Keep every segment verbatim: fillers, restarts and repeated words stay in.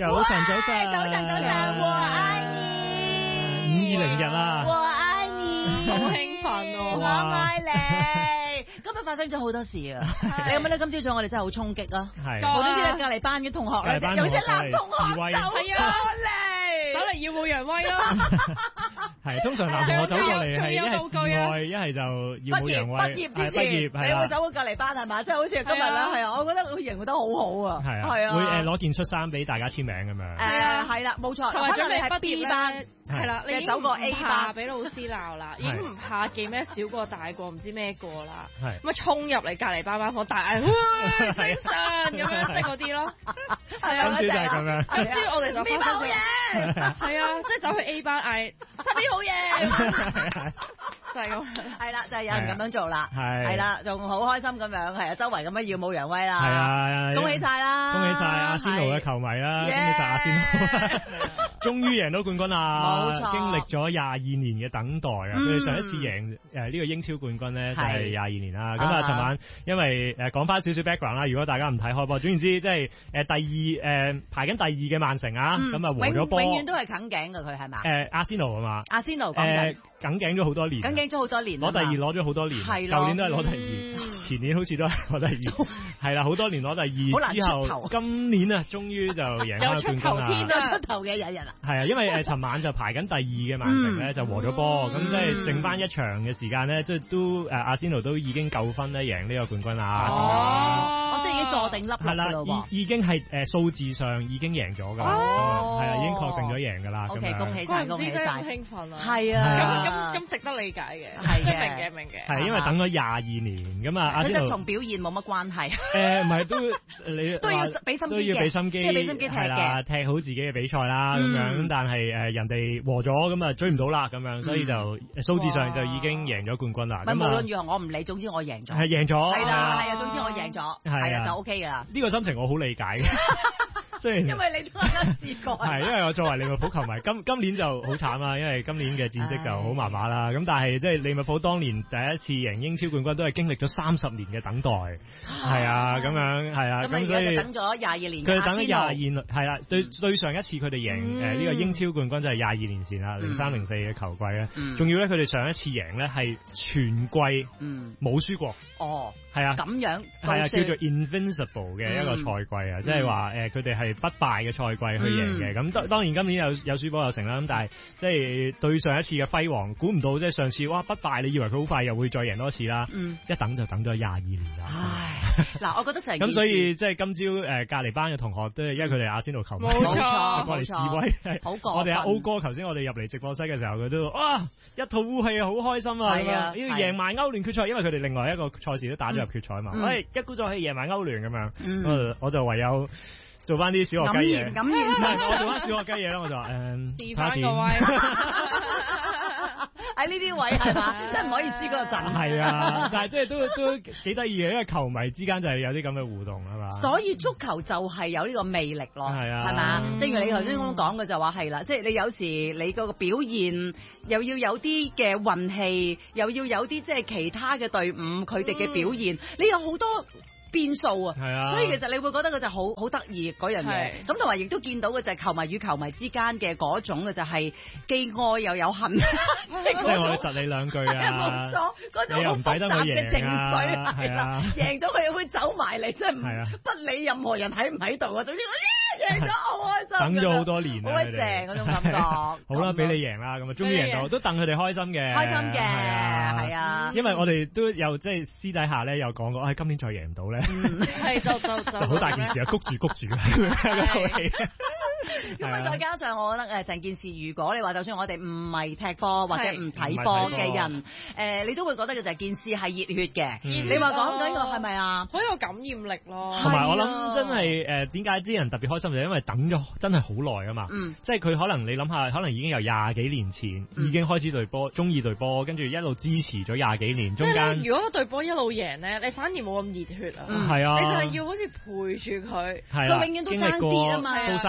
早晨早晨早晨早晨，我愛你。 五二零日啦， 我愛你， 好興奮哦！ 我愛你。今日發生咗好多事啊！你有冇咧？今朝早我哋真係好衝擊啊！ 係， 好多啲隔離班嘅同學咧，有隻男同學走過嚟， 走嚟耀武揚威咯。 係，通常男同學走過嚟係一係示愛，一係就耀武揚威。 畢業之前，你會走過隔離班係嘛？即係好似今日啦，係啊！我覺得佢形容得好好啊！ 係啊， 係啊， 會誒攞件恤衫俾大家簽名咁樣。 誒係啦，冇錯。 可能你係 B 班， 係啦，你走過 A 班， 俾老師鬧啦，已經唔怕記咩小過大過唔知咩過啦。 係咁啊，衝入嚟隔離班班房，大嗌哇精神咁樣，即係嗰啲咯。 係啊， 今朝就係咁樣。 今朝我哋就發生咗嘢， 係啊，即係走去 A 班嗌七邊好嘢，就係咁。 係啦，就係有人咁樣做啦， 係係啦，仲好開心咁樣，係啊，周圍咁樣耀武揚威啦， 係啊， 恭喜晒啦， 恭喜晒阿仙奴嘅球迷啦，恭喜晒阿仙奴，終於贏到冠軍啦！ 冇錯， 經歷咗廿二年嘅等待啊，佢哋上一次贏誒呢個英超冠軍咧就係廿二年啦。咁啊，尋晚因為誒講翻少少 background 啦，如果大家唔睇開波，總言之即係誒第二誒排緊第二嘅曼城啊，咁啊和咗波， 永遠都係啃頸嘅佢係嘛？ 誒阿仙奴啊嘛， 阿仙奴講緊梗頸咗好多年， 梗頸咗好多年， 攞第二攞咗好多年， 係咯， 舊年都係攞第二，前年好似都係攞第二，係啦，好多年攞第二之後，今年啊，終於就贏翻冠軍啦！ 有出頭天啊，出頭嘅日日啦， 係啊，因為誒尋晚就排緊第二嘅曼城咧就和咗波，咁即係剩翻一場嘅時間咧，即係都誒阿仙奴都已經夠分咧贏呢個冠軍啦。 哦，我即係已經坐定粒係啦，已已經係誒數字上已經贏咗㗎啦，係啊，已經確定咗贏㗎啦。 O K，恭喜晒，恭喜晒， 好興奮啊！ 係啊， 咁咁值得理解嘅， 係嘅， 明嘅明嘅， 係因為等咗廿二年，咁啊阿仙奴同表現冇乜關係。 誒唔係都你都要俾心機嘅， 都要俾心機， 即係俾心機踢嘅， 踢好自己嘅比賽啦咁樣。咁但係誒人哋和咗，咁啊追唔到啦咁樣，所以就數字上就已經贏咗冠軍啦。 咁無論如何我唔理，總之我贏咗。 係贏咗。 係啦，係啊，總之我贏咗，係啊就 O K 㗎啦。 呢個心情我好理解嘅。雖然因為你都啱啱試過， 係因為我作為利物浦球迷，今今年就好慘啦，因為今年嘅戰績就好麻麻啦。咁但係即係利物浦當年第一次贏英超冠軍，都係經歷咗三十年嘅等待，係啊咁樣係啊，咁所以等咗廿二年， 佢哋等咗廿二年，係啦，對對上一次佢哋贏誒呢個英超冠軍就係廿二年前啦，零三零四嘅球季咧，仲要咧佢哋上一次贏咧係全季冇輸過， 哦， 係啊， 咁樣係啊，叫做 Invincible 嘅一個賽季啊，即係話誒佢哋係不敗嘅賽季去贏嘅，咁當當然今年有有輸波有成啦，咁但係即係對上一次嘅輝煌，估唔到即係上次哇不敗，你以為佢好快又會再贏多次啦，一等就等咗廿二年啦。 唉，嗱，我覺得成咁所以即係今朝誒隔離班嘅同學都係因為佢哋阿仙奴球迷， 冇錯， 過嚟示威， 好過分。 我哋阿 O 哥頭先我哋入嚟直播室嘅時候，佢都哇一吐烏氣啊，好開心啊， 係啊， 要贏埋歐聯決賽，因為佢哋另外一個賽事都打咗入決賽嘛，喂一鼓作氣贏埋歐聯咁樣，我就唯有做翻啲小學雞嘢， 咁然，咁然， 我做翻小學雞嘢啦，我就話誒， 示範個位。 喺呢啲位係嘛，真係唔可以輸嗰個陣。 係啊，但係即係都都幾得意嘅，因為球迷之間就係有啲咁嘅互動啊嘛。 所以足球就係有呢個魅力咯， 係啊， 係嘛？正如你頭先咁講嘅就話係啦，即係你有時你嗰個表現又要有啲嘅運氣，又要有啲即係其他嘅隊伍佢哋嘅表現，你有好多變數啊， 係啊， 所以其實你會覺得佢就好好得意嗰樣嘢，咁同埋亦都見到嘅就係球迷與球迷之間嘅嗰種嘅就係既愛又有恨，即係我哋窒你兩句啊， 冇錯，嗰種好複雜嘅情緒係啦，贏咗佢又會走埋嚟，真係唔不理任何人喺唔喺度啊，總之我贏咗好開心， 等咗好多年， 好鬼正嗰種感覺。 好啦，俾你贏啦，咁啊終於贏到，都戥佢哋開心嘅， 開心嘅係啊， 因為我哋都有即係私底下咧有講過，唉今年再贏唔到咧。 係就就就好大件事啊！谷住谷住， 咁啊，再加上我覺得誒成件事，如果你話就算我哋唔係踢波或者唔睇波嘅人，誒你都會覺得嘅就係件事係熱血嘅。你話講緊個係咪啊？ 好有感染力咯。 同埋我諗真係誒點解啲人特別開心就係因為等咗真係好耐啊嘛。即係佢可能你諗下，可能已經由廿幾年前已經開始對波，中意對波，跟住一路支持咗廿幾年，中間如果對波一路贏咧，你反而冇咁熱血啊。 係啊， 你就係要好似陪住佢， 就永遠都爭啲啊嘛， 高山低谷，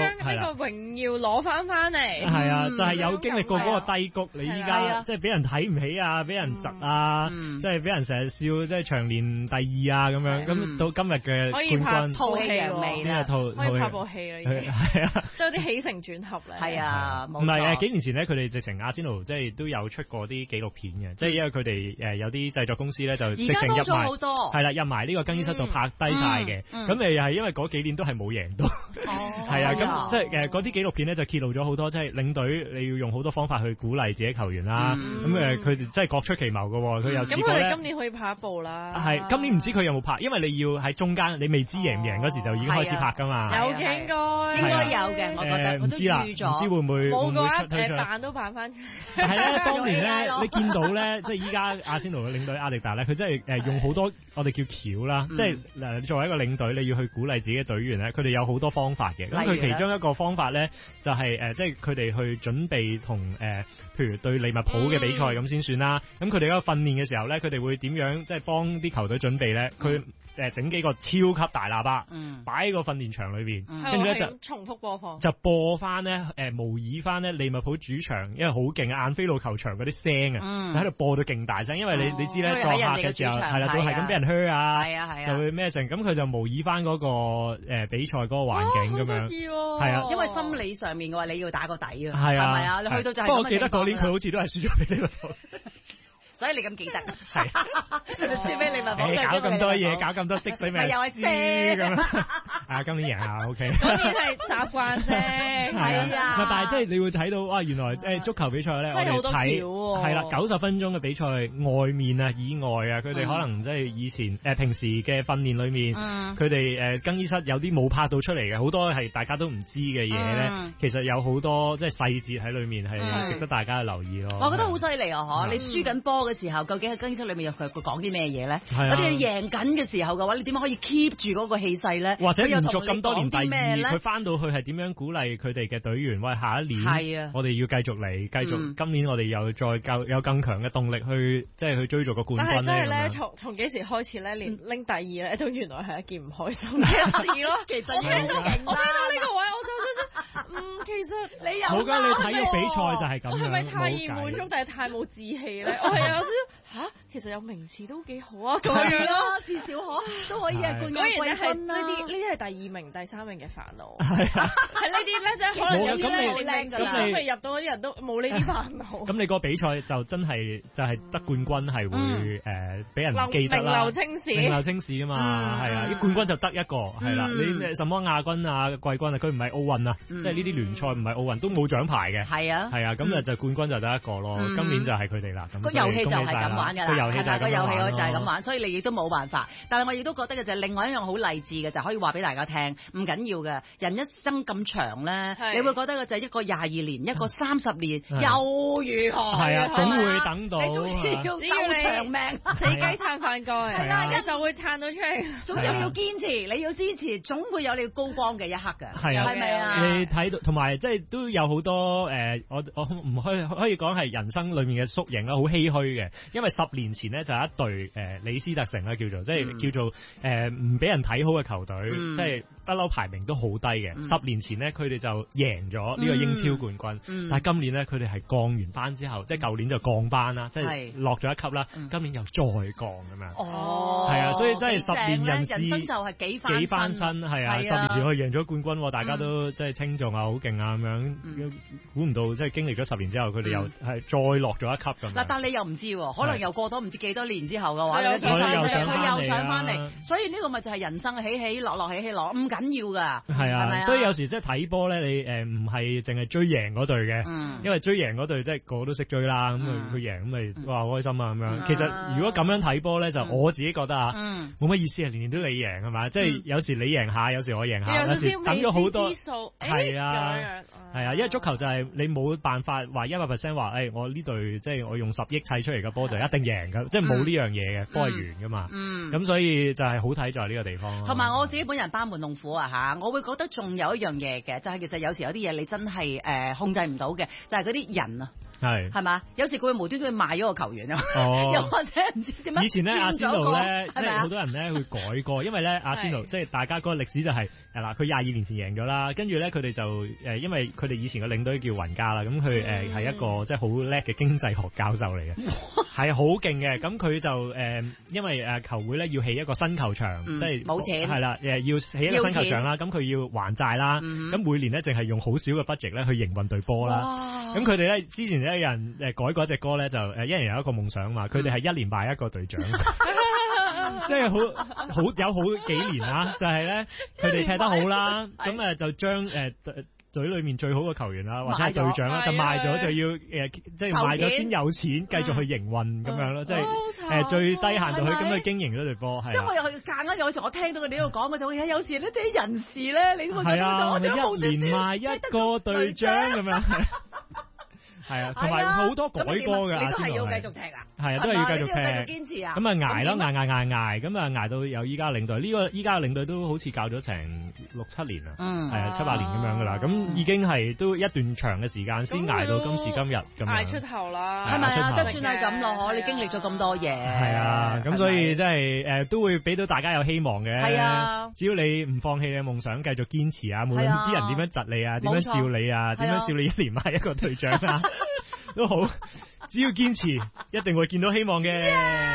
將呢個榮耀攞翻翻嚟。 係啊，就係有經歷過嗰個低谷，你依係家啊即係俾人睇唔起啊，俾人窒啊， 嗯即係俾人成日笑，即係長年第二啊咁樣。咁到今日嘅可以拍冠軍， 吐氣揚眉啦， 先係套可以拍部戲啦，已經係啊， 即係有啲起承轉合咧。 係啊，冇唔係誒錯。 幾年前咧，佢哋直情阿仙奴即係都有出過啲紀錄片嘅，即係因為佢哋誒有啲製作公司咧就直情而家多入埋咗好多， 係啦，入埋呢個更衣室度拍低晒嘅。 嗯嗯咁誒又係因為嗰幾年都係冇贏到，係啊，咁即係誒嗰啲紀錄片咧就揭露咗好多，即係領隊你要用好多方法去鼓勵自己球員啦。咁誒佢哋真係各出奇謀嘅喎，佢又試過咧。 咁佢哋今年可以拍一部啦。 係今年唔知佢有冇拍，因為你要喺中間，你未知贏唔贏嗰時就已經開始拍㗎嘛。 有嘅應該應該有嘅，我覺得誒唔知啦，唔知會唔會會唔會冇嘅話出推出誒扮都扮翻出嚟。 係咧，當年用 A I 咧咯， 你見到咧，即係依家阿仙奴嘅領隊阿迪達咧，佢真係誒用好多我哋叫橋啦，即係嗱作為一個領隊，你要去鼓勵自己嘅隊員咧，佢哋有好多方法嘅。咁佢其中一個方法咧，就係誒，即係佢哋去準備同誒，譬如對利物浦嘅比賽咁先算啦。咁佢哋嗰個訓練嘅時候咧，佢哋會點樣即係幫啲球隊準備咧？佢誒整幾個超級大喇叭，擺喺個訓練場裏邊，跟住咧就重複播放， 就播翻咧誒模擬翻咧利物浦主場，因為好勁晏菲路球場嗰啲聲啊，喺度播到勁大聲，因為你你知咧作客嘅時候係啦，就係咁俾人噓啊， 係啊係啊， 就會咩成，咁佢就模擬翻嗰個誒比賽嗰個環境咁樣，係啊， 因為心理上面嘅話你要打個底啊， 係啊， 係咪啊？你去到就係咁嘅情況啦。 不過我記得嗰年佢好似都係輸咗俾利物浦。 所以你咁記得， 係輸俾利物浦， 搞咁多嘢，搞咁多色水咪又係輸咁啊！今年贏下 OK， 嗰年係習慣啫， 係啊。 但係即係你會睇到哇，原來誒足球比賽咧，我哋睇係啦，九十分鐘嘅比賽外面啊、以外啊，佢哋可能即係以前誒平時嘅訓練裏面，佢哋誒更衣室有啲冇拍到出嚟嘅，好多係大家都唔知嘅嘢咧。其實有好多即係細節喺裏面係值得大家去留意咯。 我覺得好犀利啊！嗬，你輸緊波嘅時候，究竟喺更衣室裏面佢佢講啲咩嘢咧？有啲贏緊嘅時候嘅話，你點樣可以 keep 住嗰個氣勢咧？ 或者連續咁多年第二，佢翻到去係點樣鼓勵佢哋嘅隊員？喂，下一年我哋要繼續嚟，繼續今年我哋又再夠有更強嘅動力去，即係去追逐個冠軍咧。 但係真係咧，從從幾時開始咧，連拎第二咧，都原來係一件唔開心嘅事咯。其實我聽到我聽到呢個位，我就覺得，嗯，其實你有好㗎，你睇個比賽就係咁樣。 我係咪太易滿足，定係太冇志氣咧？我係有少少嚇，其實有名次都幾好啊，咁樣咯，至少可都可以係冠軍季軍啦。呢啲呢啲係第二名、第三名嘅煩惱。係啊，係呢啲咧，即係可能有啲咧好靚㗎啦，咁未入到嗰啲人都冇呢啲煩惱。 咁你個比賽就真係就係得冠軍係會誒俾人記得啦， 名留青史， 名留青史㗎嘛，係啊，啲冠軍就得一個係啦，你什麼亞軍啊、季軍啊，佢唔係奧運啊，即係呢啲聯賽唔係奧運都冇獎牌嘅。 係啊， 係啊，咁啊就冠軍就得一個咯。今年就係佢哋啦。 個遊戲就係咁玩㗎啦，係咪？個遊戲就係咁玩，所以你亦都冇辦法。但係我亦都覺得嘅就係另外一樣好勵志嘅，就可以話俾大家聽，唔緊要嘅。人一生咁長咧，你會覺得嘅就係一個廿二年，一個三十年，又如何？ 係啊，總會等到。 你總之要夠長命， 死雞撐飯蓋，係啦，一就會撐到出嚟。 總之你要堅持，你要支持，總會有你高光嘅一刻㗎。 係啊， 係咪啊？ 你睇到同埋即係都有好多誒，我我唔可以可以講係人生裡面嘅縮影啦，好唏噓嘅。因為十年前呢，就有一隊誒李斯特城啦，叫做即係叫做誒唔俾人睇好嘅球隊，即係不嬲排名都好低嘅。十年前呢，佢哋就贏咗呢個英超冠軍，但係今年呢，佢哋係降完班之後，即係舊年就降班啦，即係落咗一級啦，今年又再降咁樣。 哦， 係啊，所以真係十年人人生就係幾翻幾翻身，係啊，十年前佢贏咗冠軍，大家都即係稱頌啊，好勁啊咁樣，估唔到即係經歷咗十年之後，佢哋又係再落咗一級咁。 嗱，但你又唔知喎，可能又過多唔知幾多年之後嘅話，佢又上翻嚟，所以呢個咪就係人生起起落落起起落，唔緊要㗎。 係啊，所以有時即係睇波咧，你誒唔係淨係追贏嗰隊嘅，因為追贏嗰隊即係個個都識追啦，咁佢佢贏咁咪哇開心啊咁樣。其實如果咁樣睇波咧，就我自己覺得啊，冇乜意思啊，年年都你贏係嘛，即係有時你贏下，有時我贏下，有時等咗好多，係啊，係啊，因為足球就係你冇辦法話一百 percent 話，誒我呢隊即係我用十億砌出嚟嘅波就一定贏㗎，即係冇呢樣嘢嘅，波係圓㗎嘛。咁所以就係好睇在呢個地方。 同埋我自己本人班門弄斧啊嚇，我會覺得仲有一樣嘢嘅，就係其實有時有啲嘢你真係誒控制唔到嘅，就係嗰啲人啊。 係係嘛？有時佢會無端端賣咗個球員啊， 哦、 又或者唔知點樣。 以前咧阿仙奴咧，即係好多人咧會改過，因為咧阿仙奴即係大家嗰個歷史就係誒嗱，佢廿二年前贏咗啦，跟住咧佢哋就誒，因為佢哋以前嘅領隊叫雲加啦，咁佢誒係一個即係好叻嘅經濟學教授嚟嘅，係好勁嘅。咁佢就誒，因為誒球會咧要起一個新球場，嗯、即係冇錢係啦，誒要起一個新球場啦，咁佢要還債啦，咁、嗯、每年咧淨係用好少嘅 budget 咧去營運隊波啦。咁佢哋咧之前咧有人誒改過一隻歌咧，就誒一人有一個夢想嘛，佢哋係一年賣一個隊長，即係好好有好幾年啦，就係咧佢哋踢得好啦，咁誒就將誒隊裏面最好嘅球員啦，或者係隊長啦，就賣咗就要誒即係賣咗先有錢繼續去營運咁樣咯，即係誒最低限度去咁去經營嗰隊波。即係我又夾硬有時我聽到佢哋喺度講嘅就會有時呢啲人士咧，你都會覺得我哋一年賣一個隊長咁樣。係啊，同埋好多改歌㗎， 你都係要繼續踢啊？ 係啊，都係要繼續踢， 繼續堅持啊！ 咁啊捱啦，捱捱捱捱，咁啊捱到有依家領隊，呢個依家嘅領隊都好似教咗成六七年啦， 嗯， 係啊，七八年咁樣㗎啦，咁已經係都一段長嘅時間先捱到今時今日咁樣。 捱出頭啦， 係咪啊？即係算係咁咯，嗬！你經歷咗咁多嘢， 係啊，咁所以真係誒都會俾到大家有希望嘅。 係啊， 只要你唔放棄嘅夢想，繼續堅持啊！無論啲人點樣窒你啊，點樣笑你啊，點樣笑你一年買一個隊長啊！都好，只要堅持，一定會見到希望嘅。Yeah!